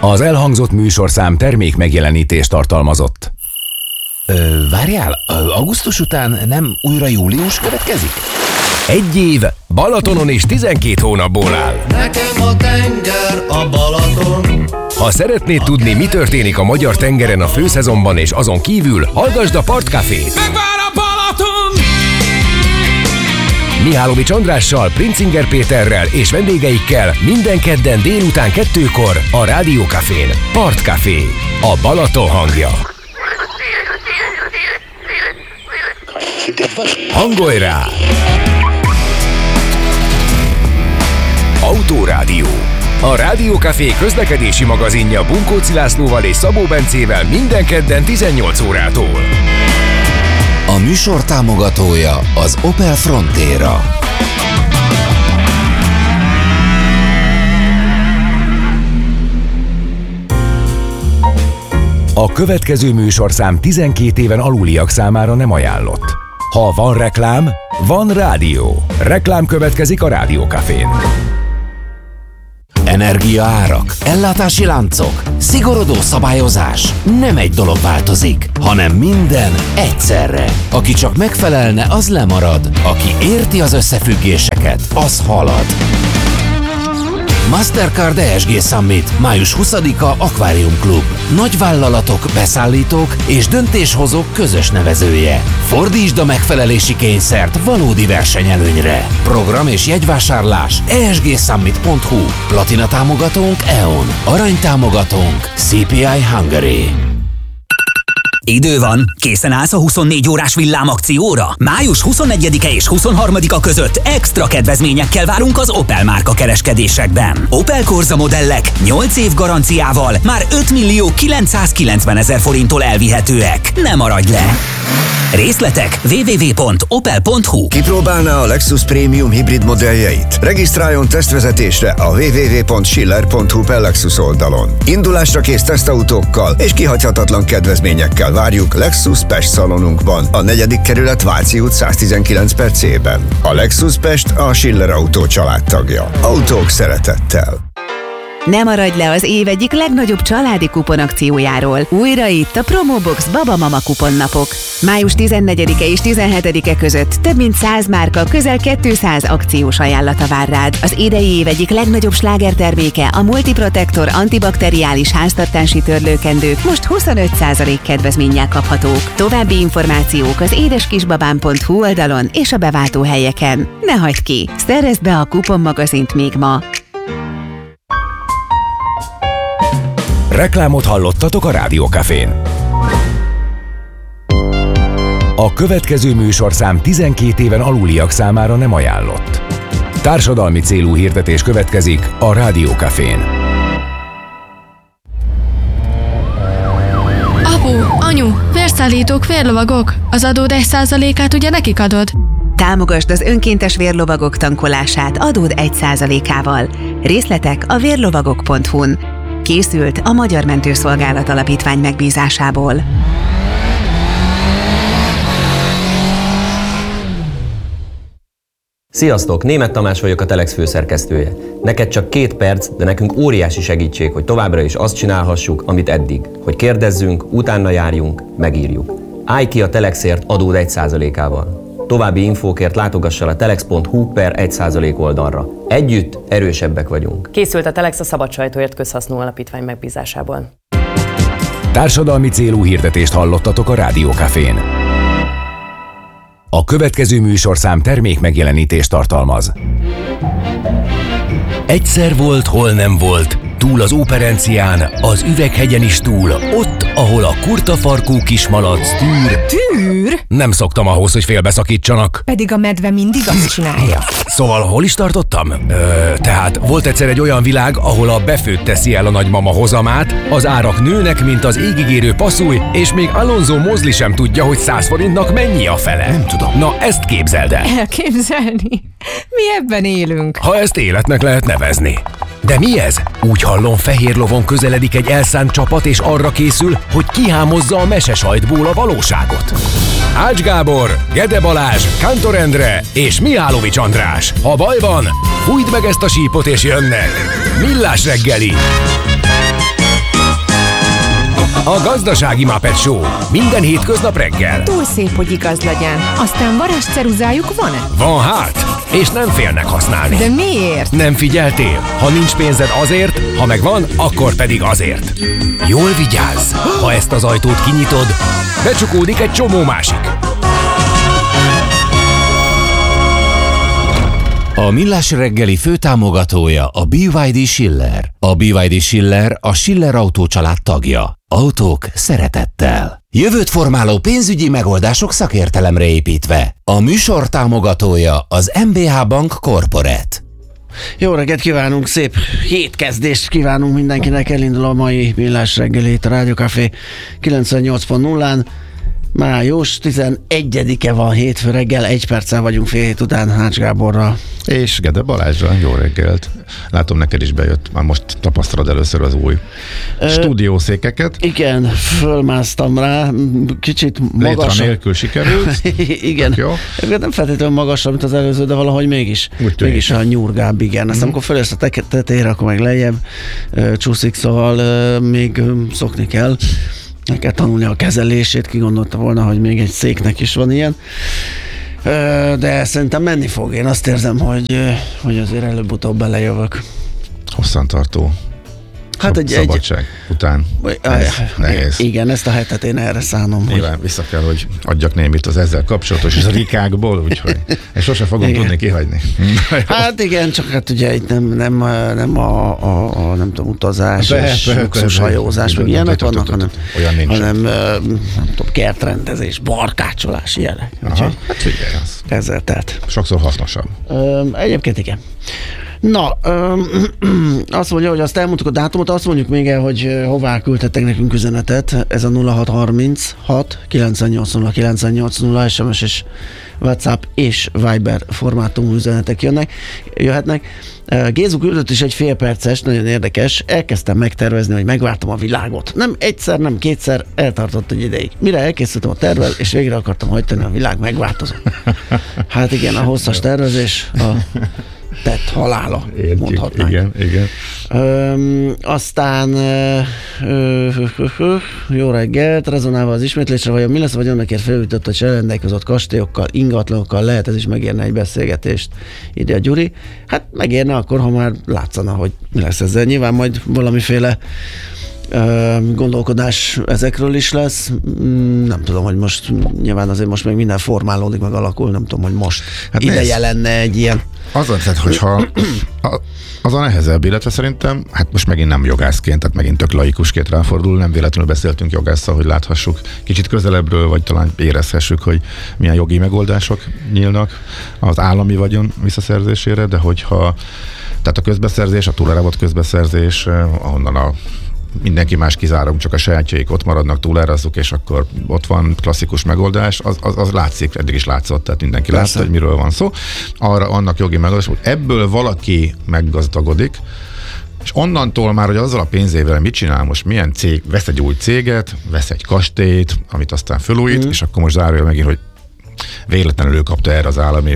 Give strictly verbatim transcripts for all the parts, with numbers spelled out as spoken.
Az elhangzott műsorszám termék megjelenítést tartalmazott. Ö, várjál, augusztus után nem újra július következik? Egy év Balatonon és tizenkét hónapból áll. Nekem a tenger a Balaton. Ha szeretnéd tudni, mi történik a magyar tengeren a főszezonban és azon kívül, hallgasd a Partcafét. Megvár a Balaton! Mihálovics Andrással, Princinger Péterrel és vendégeikkel minden kedden délután kettőkor a Rádiókafén. Partcafé, a Balaton hangja. Hangolj rá! Autórádió. A Rádiókafé közlekedési magazinja Bunkóci Lászlóval és Szabó Bencével minden kedden tizennyolc órától. A műsor támogatója az Opel Frontera. A következő műsorszám tizenkét éven aluliak számára nem ajánlott. Ha van reklám, van rádió. Reklám következik a Rádiókafén. Energiaárak, ellátási láncok, szigorodó szabályozás. Nem egy dolog változik, hanem minden egyszerre. Aki csak megfelelne, az lemarad. Aki érti az összefüggéseket, az halad. Mastercard E S G Summit, május huszadika Aquarium Club. Nagyvállalatok, beszállítók és döntéshozók közös nevezője. Fordítsd a megfelelési kényszert valódi versenyelőnyre. Program és jegyvásárlás e s g summit pont h u. Platina támogatónk E O N. Arany támogatónk C P I Hungary. Idő van, készen állsz a huszonnégy órás villámakcióra? május huszonegyedike és huszonharmadika között extra kedvezményekkel várunk az Opel márka kereskedésekben. Opel Corsa modellek nyolc év garanciával már ötmillió kilencszázkilencvenezer forinttól elvihetőek. Ne maradj le! Részletek double-u double-u double-u pont opel pont h u. Kipróbálná a Lexus Premium hibrid modelljeit? Regisztráljon tesztvezetésre a double-u double-u double-u pont schiller pont h u per Lexus oldalon. Indulásra kész tesztautókkal és kihagyhatatlan kedvezményekkel várjuk Lexus Pest szalonunkban, a negyedik kerület Váci út száztizenkilenc per C-ben. A Lexus Pest a Schiller Autó családtagja. Autók szeretettel. Ne maradj le az év egyik legnagyobb családi kuponakciójáról. Újra itt a Promobox Baba Mama kuponnapok. május tizennegyedike és tizenhetedike között több mint száz márka, közel kétszáz akciós ajánlata vár rád. Az idei év egyik legnagyobb slágerterméke, a Multiprotector antibakteriális háztartási törlőkendők most huszonöt százalék kedvezménnyel kaphatók. További információk az édeskisbabám pont h u oldalon és a beváltóhelyeken. Ne hagyd ki, szerezd be a kuponmagazint még ma! Reklámot hallottatok a Rádiókafén. A következő műsorszám tizenkét éven aluliak számára nem ajánlott. Társadalmi célú hirdetés következik a Rádiókafén. Apu, anyu, vérszállítók, vérlovagok. Az adód egy százalékát ugye nekik adod? Támogasd az önkéntes vérlovagok tankolását adód egy százalékával. Részletek a vérlovagok pont h u-n. Készült a Magyar Mentőszolgálat Alapítvány megbízásából. Sziasztok! Németh Tamás vagyok, a Telex főszerkesztője. Neked csak két perc, de nekünk óriási segítség, hogy továbbra is azt csinálhassuk, amit eddig. Hogy kérdezzünk, utána járjunk, megírjuk. Állj ki a Telexért adód egy százalékával. További infókért látogass el a telex pont h u per egy százalék oldalra. Együtt erősebbek vagyunk. Készült a Telex a Szabad Sajtóért Közhasznú Alapítvány megbízásából. Társadalmi célú hirdetést hallottatok a Rádiókafén. A következő műsorszám termék megjelenítést tartalmaz. Egyszer volt, hol nem volt, túl az Óperencián, az Üveghegyen is túl, ott, ahol a kurtafarkú kismalac tűr. Tűr? Nem szoktam ahhoz, hogy félbeszakítsanak. Pedig a medve mindig azt csinálja. Szóval hol is tartottam? Ö, tehát volt egyszer egy olyan világ, ahol a befőtt teszi el a nagymama hozamát, az árak nőnek, mint az égigérő passzúj, és még Alonso Mosley sem tudja, hogy száz forintnak mennyi a fele. Nem tudom. Na, ezt képzeld el. Elképzelni? Mi ebben élünk. Ha ezt életnek lehet nevezni. De mi ez? Úgy hallom, fehér lovon közeledik egy elszánt csapat, és arra készül, hogy kihámozza a mesesajtból a valóságot. Ács Gábor, Gede Balázs, Kántor Endre és Mihálovics András. Ha baj van, fújd meg ezt a sípot és jönnek. Millás reggeli. A Gazdasági Muppet Show. Minden hétköznap reggel. Túl szép, hogy igaz legyen. Aztán varázsceruzájuk van-e? Van hát, és nem félnek használni. De miért? Nem figyeltél? Ha nincs pénzed azért, ha megvan, akkor pedig azért. Jól vigyázz! Ha ezt az ajtót kinyitod, becsukódik egy csomó másik. A Millás reggeli főtámogatója a bé vé dé Schiller. A bé vé dé Schiller a Schiller Autó család tagja. Autók szeretettel. Jövőt formáló pénzügyi megoldások szakértelemre építve. A műsor támogatója az em bé há Bank Corporate. Jó reggelt kívánunk, szép hétkezdést kívánunk mindenkinek, elindul a mai Millás reggeli itt a Rádió Café kilencvennyolc pont nullán. Május tizenegyedike van, hétfő reggel, egy perccel vagyunk fél hét után Ács Gáborral. És Gede Balázsra, jó reggelt. Látom, neked is bejött, már most tapasztalod először az új Ö, stúdiószékeket. Igen, fölmásztam rá, kicsit magasabb. Létra nélkül sikerült. Igen, jó. Nem feltétlenül magasabb, mint az előző, de valahogy mégis, mégis a nyurgább, igen. Aztán mm-hmm. amikor följössz a tetejére, akkor meg lejjebb csúszik, szóval még szokni kell. Meg kell tanulni a kezelését, ki gondolta volna, hogy még egy széknek is van ilyen. De szerintem menni fog. Én azt érzem, hogy, hogy azért előbb-utóbb belejövök. Hosszantartó. Hát egy, szabadság egy, után ez nehéz. Igen, ezt a hetet én erre szánom. Nyilván hogy... vissza kell, hogy adjak némit az ezzel kapcsolatos, és a rikákból, úgyhogy és sose fogom igen. tudni kihagyni. Hát igen, csak hát ugye itt nem, nem, nem a, a, a nem tudom, utazás, be, és be, luxus hajózás, meg ilyenek vannak, hanem, hanem nem tudom, kertrendezés, barkácsolás, ilyenek. Aha, hát figyelj, az. Ezzel telt. Sokszor hasznosabb. Egyébként igen. Na, öm, azt mondja, hogy azt elmondtuk a dátumot, azt mondjuk még el, hogy hová küldtettek nekünk üzenetet. Ez a nulla hat harminchat kilencvennyolc nulla kilencvennyolc nulla es em es és WhatsApp és Viber formátumú üzenetek jönnek, jöhetnek. Gézu küldött is egy fél perces, nagyon érdekes. Elkezdtem megtervezni, hogy megváltom a világot. Nem egyszer, nem kétszer, eltartott egy ideig. Mire elkészültem a tervvel, és végre akartam hajtani, a világ megváltozott. Hát igen, a hosszas tervezés, a tett halála, értjük, mondhatnánk. Igen, igen. Öm, aztán ö, ö, ö, ö, jó reggelt, rezonálva az ismétlésre, vajon mi lesz, vagy önökért felütött, hogy rendelkezett kastélyokkal, ingatlanokkal, lehet ez is megérne egy beszélgetést, ide a Gyuri. Hát megérne akkor, ha már látszana, hogy mi lesz ezzel. Nyilván majd valamiféle gondolkodás ezekről is lesz. Nem tudom, hogy most nyilván azért most még minden formálódik, meg alakul, nem tudom, hogy most hát ideje nézd, lenne egy ilyen. Az az, hogyha az a nehezebb, illetve szerintem, hát most megint nem jogászként, tehát megint tök laikusként ráfordul, nem véletlenül beszéltünk jogásszal, hogy láthassuk kicsit közelebbről, vagy talán érezhessük, hogy milyen jogi megoldások nyílnak az állami vagyon visszaszerzésére, de hogyha tehát a közbeszerzés, a túláravolt közbeszerzés, ahonnan a mindenki más kizárunk, csak a sajátjaik ott maradnak, túlárazzuk, és akkor ott van klasszikus megoldás, az, az, az látszik, eddig is látszott, tehát mindenki Persze. látta, hogy miről van szó. Arra annak jogi megoldás, hogy ebből valaki meggazdagodik, és onnantól már, hogy azzal a pénzével mit csinál most, milyen cég, vesz egy új céget, vesz egy kastélyt, amit aztán felújít, mm. és akkor most zárja megint, hogy véletlenül ő kapta erre az állami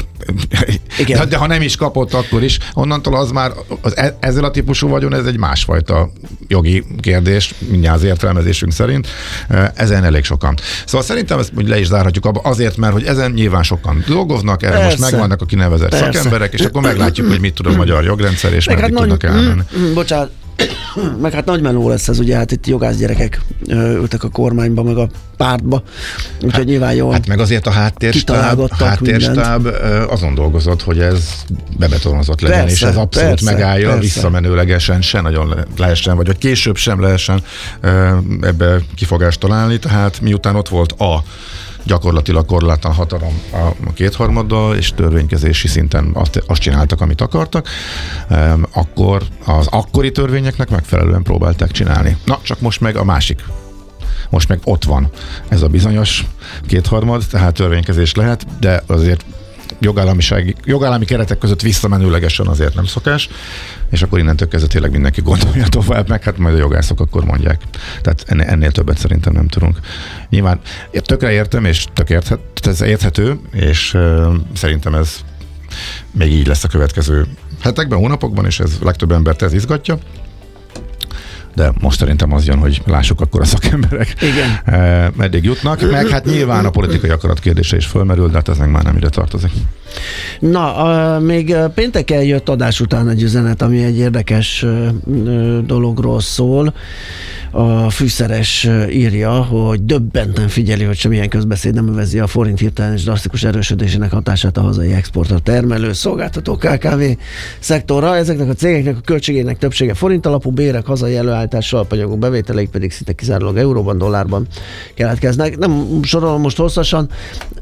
de, de ha nem is kapott, akkor is onnantól az már az, ezzel a típusú vagyon ez egy másfajta jogi kérdés, mindjárt az értelmezésünk szerint, ezen elég sokan. Szóval szerintem ezt le is zárhatjuk abba, azért, mert hogy ezen nyilván sokan dolgoznak, erre Persze. most megvannak a kinevezett Persze. szakemberek, és akkor meglátjuk, hogy mit tud a magyar jogrendszer, és meddig hát tudnak elmenni. Bocsánat, meg hát nagy meló lesz ez, ugye, hát itt jogászgyerekek ültek a kormányba, meg a pártba, úgyhogy hát, nyilván jól hát meg azért a háttérstáb, a háttérstáb azon dolgozott, hogy ez bebetonozott legyen, persze, és ez abszolút persze, megállja, persze. visszamenőlegesen se nagyon lehessen, vagy hogy később sem lehessen ebbe kifogást találni, tehát miután ott volt a gyakorlatilag korlátlan hatalom a kétharmaddal, és törvénykezési szinten azt, azt csináltak, amit akartak, akkor az akkori törvényeknek megfelelően próbálták csinálni. Na, csak most meg a másik. Most meg ott van ez a bizonyos kétharmad, tehát törvénykezés lehet, de azért jogállamisági, jogállami keretek között visszamenőlegesen azért nem szokás, és akkor innentől kezdve tényleg mindenki gondolja tovább, meg hát majd a jogászok akkor mondják. Tehát ennél, ennél többet szerintem nem tudunk. Nyilván tökre értem, és tök érthet, ez érthető, és uh, szerintem ez még így lesz a következő hetekben, hónapokban, és ez legtöbb embert ez izgatja. de most szerintem az jön, hogy lássuk akkor a szakemberek Igen. meddig jutnak, meg hát nyilván a politikai akarat kérdése is fölmerül, de hát ez meg már nem ide tartozik. Na, a, még pénteken jött adás után egy üzenet, ami egy érdekes dologról szól. A Fűszeres írja, hogy döbbenten figyeli, hogy semmilyen közbeszéd nem övezi a forint hirtelen és drasztikus erősödésének hatását a hazai exportra termelő, szolgáltató ká ká vé szektorra. Ezeknek a cégeknek a költségének többsége forint alapú, bérek, hazai előállítással, alapanyagok bevételeik pedig szinte kizárólag euróban, dollárban keletkeznek. Nem sorolom most hosszasan,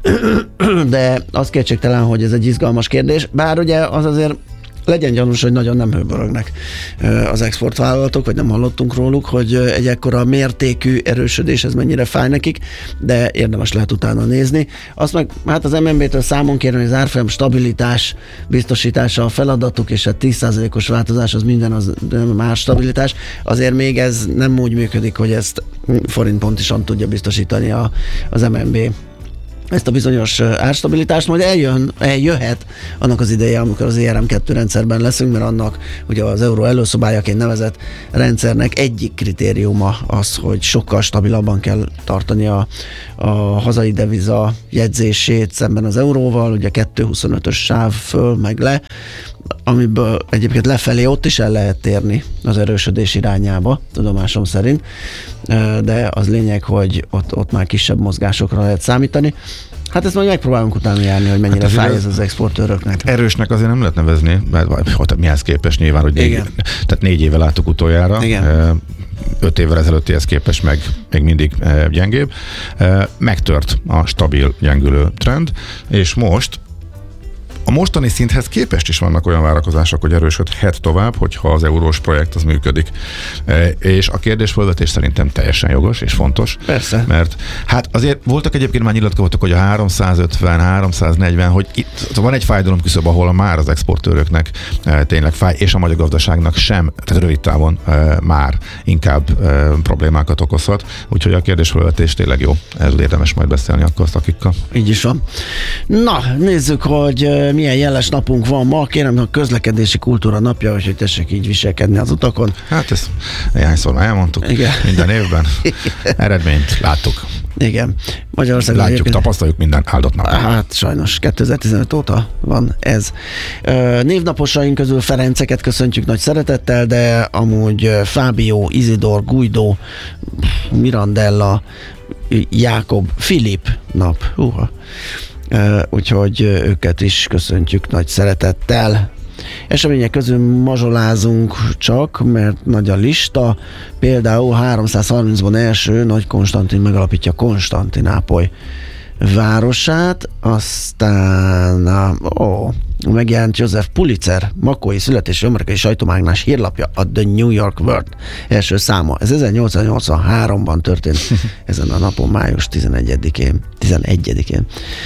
de az kétségtelen, hogy ez egy izgalmas kérdés, bár ugye az azért legyen gyanús, hogy nagyon nem hőbörögnek az exportvállalatok, vagy nem hallottunk róluk, hogy egy ekkora mértékű erősödés, ez mennyire fáj nekik, de érdemes lehet utána nézni. Azt meg, hát az em en bé-től számon kérni, hogy az árfolyam stabilitás biztosítása a feladatuk, és a tíz százalékos változás az minden az más stabilitás. Azért még ez nem úgy működik, hogy ezt forint pontosan tudja biztosítani a, az em en bé. Ezt a bizonyos árstabilitást, majd eljön, eljöhet annak az ideje, amikor az é er em kettő rendszerben leszünk, mert annak ugye az euró előszobályaként nevezett rendszernek egyik kritériuma az, hogy sokkal stabilabban kell tartani a, a hazai deviza jegyzését szemben az euróval, ugye kettő huszonötös sáv föl meg le, amiből egyébként lefelé ott is el lehet térni az erősödés irányába, tudomásom szerint, de az lényeg, hogy ott, ott már kisebb mozgásokra lehet számítani. Hát ezt majd megpróbálunk utána járni, hogy mennyire hát fáj ez az exportőröknek. Erősnek azért nem lehet nevezni, mert mihez képest nyilván, hogy négy, tehát négy éve láttuk utoljára. Igen. Öt évvel ezelőttihez képest meg még mindig gyengébb. Megtört a stabil gyengülő trend, és most a mostani szinthez képest is vannak olyan várakozások, hogy erősödhet tovább, hogyha az eurós projekt az működik. E, és a kérdésfelvetés szerintem teljesen jogos és fontos. Persze. Mert hát azért voltak egyébként már nyilatkozatok, hogy a háromszázötven, háromszáznegyven, hogy itt van egy fájdalom küszöb, ahol már az exportőröknek e, tényleg fáj, és a magyar gazdaságnak sem, tehát rövid távon e, már inkább e, problémákat okozhat. Úgyhogy a kérdésfelvetés tényleg jó. Erről érdemes majd beszélni akkor a szakikkal. Így is van. Na, nézzük, hogy milyen jeles napunk van ma. Kérem, a közlekedési kultúra napja, hogy tessék így viselkedni az utakon. Hát ezt néhányszor már elmondtuk. Igen. Minden évben. Eredményt láttuk. Igen. Magyarországon látjuk, egyébként... tapasztaljuk minden áldott nap. Hát sajnos kétezer-tizenöt óta van ez. Névnaposaink közül Ferenceket köszöntjük nagy szeretettel, de amúgy Fábio, Izidor, Guido, Mirandella, Jákob, Filip nap. Húha. Uh, úgyhogy őket is köszöntjük nagy szeretettel. Események közül mazsolázunk csak, mert nagy a lista. Például háromszázharmincban első Nagy Konstantin megalapítja Konstantinápoly városát, aztán ó, megjelent Joseph Pulitzer makói születésű amerikai sajtómágnás hírlapja, a The New York World első száma. Ez ezernyolcszáznyolcvanháromban történt ezen a napon, május tizenegyedikén. tizenegyedikén.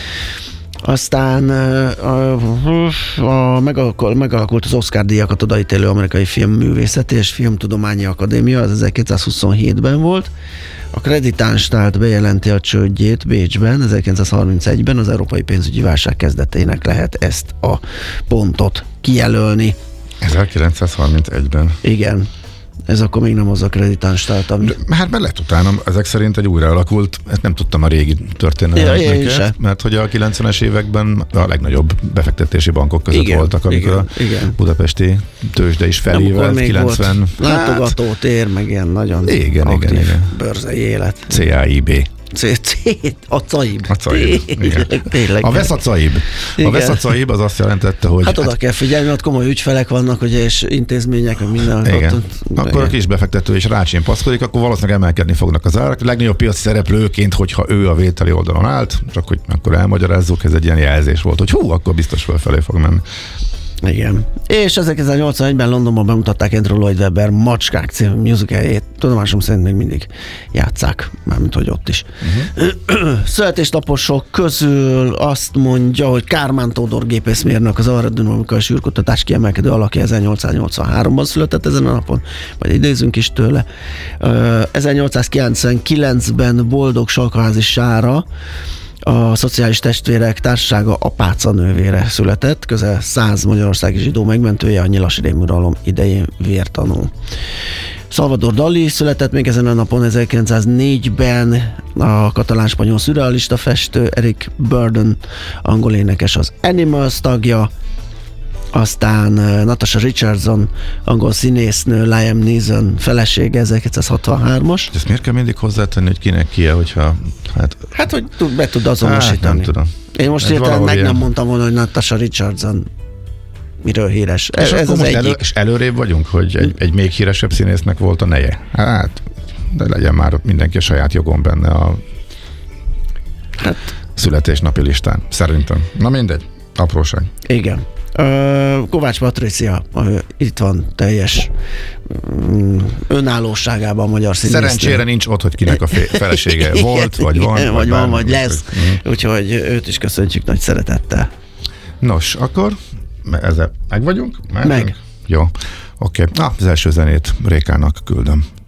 Aztán a, a, a, megalakult az Oscar-díjakat odaítélő amerikai filmművészeti és filmtudományi akadémia, az ezerkilencszázhuszonhétben volt. A Kreditanstalt bejelenti a csődjét Bécsben, ezerkilencszázharmincegyben, az európai pénzügyi válság kezdetének lehet ezt a pontot kijelölni. ezerkilencszázharmincegyben. Igen. Ez akkor még nem az a Kreditanstalt, ami... De, hát mert lett utána, ezek szerint egy újra alakult, ezt nem tudtam a régi történelmeket, ja, mert hogy a kilencvenes években a legnagyobb befektetési bankok között igen, voltak, amikor igen, a igen. budapesti tőzsde is felívelt, kilencven... Látogatótér, meg ilyen nagyon igen, aktív igen, igen. bőrzei élet. cé á i bé. C- C- a caib. A caib. A Vesza caib. A Vesza caib az azt jelentette, hogy... Hát oda hát, kell figyelni, ott komoly ügyfelek vannak, ugye, és intézmények, meg minden. Igen. Ott, akkor igen. A kis befektető is rácsimpaszkodik, akkor valószínűleg emelkedni fognak az árak. A legnagyobb piaci szereplőként, hogyha ő a vételi oldalon állt, csak hogy akkor elmagyarázzuk, ez egy ilyen jelzés volt, hogy hú, akkor biztos fölfelé fog menni. Igen. És ezerkilencszáznyolcvanegyben Londonban bemutatták Andrew Lloyd Webber Macskák című musicaljét. Tudomásom szerint még mindig játsszák, mármint hogy ott is. Uh-huh. Születésnaposok közül azt mondja, hogy Kármán Tódor gépészmérnök, az aerodinamikai űrkutatás kiemelkedő alakja ezernyolcszáznyolcvanháromban született ezen a napon, majd idézünk is tőle. ezernyolcszázkilencvenkilencben Boldog Salkaházi Sára, a Szociális Testvérek Társasága apáca nővére született, közel száz magyarországi zsidó megmentője, a nyilas rémuralom idején vértanú. Salvador Dali született még ezen a napon ezerkilencszáznégyben, a katalán-spanyol szürrealista festő, Eric Burdon angol énekes az Animals tagja, aztán Natasha Richardson, angol színésznő, Liam Neeson felesége, ezerkilencszázhatvanhármas. Ezt miért kell mindig hozzátenni, hogy kinek ki, hogyha... Hát, hát hogy tud, be tud azonosítani. Hát, nem tudom. Én most értelem meg ilyen... nem mondtam volna, hogy Natasha Richardson miről híres. És ez az egyik. Elő, és előrébb vagyunk, hogy egy, egy még híresebb színésznek volt a neje. Hát, de legyen már mindenki a saját jogon benne a hát, születésnapi listán. Szerintem. Na mindegy, apróság. Igen. Kovács Patrícia, itt van teljes önállóságában a magyar színésznő. Szerencsére nincs ott, hogy kinek a felesége volt, vagy van, vagy, vagy van, vagy lesz. Úgyhogy őt is köszöntjük nagy szeretettel. Nos, akkor ezzel meg vagyunk? Meg. Jó, oké. Okay. Ah, az első zenét Rékának küldöm.